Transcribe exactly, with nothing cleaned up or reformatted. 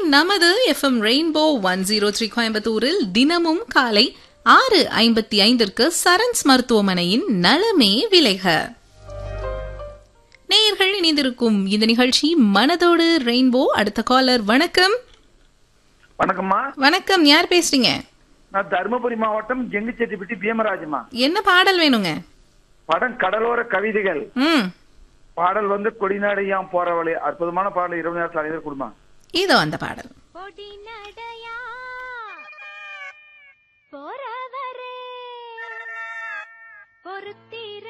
நமது FM rainbow one zero three கோயம்புத்தூரில் தினமும் காலை ஆறு ஐம்பத்தி ஐந்திற்கு சரண்ஸ் மருத்துவமனையின் நலமே விளைக. நேயர்கள் இணைந்திருக்கும் இந்த நிகழ்ச்சி மனதோடு ரெயின்போ. அடுத்த காலர். வணக்கம். வணக்கம்மா. வணக்கம். யார் பேசுறீங்க? நான் தருமபுரி மாவட்டம் ஜெங்குச்செட்டிப்பட்டி பீமராஜ்மா. என்ன பாடல் வேணுங்க? படம் கடலோர கவிதைகள். ம் பாடல் வந்து கொடிநாடையாம் போறவளே. அற்புதமான பாடல். இரவு நேரத்தில் அனைவரும் கொடுமா. இதோ அந்த பாடல். கொடிநடையா போறவரே பொறுத்திரு